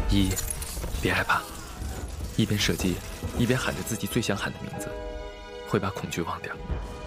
一，别害怕，一边射击，一边喊着自己最想喊的名字，会把恐惧忘掉。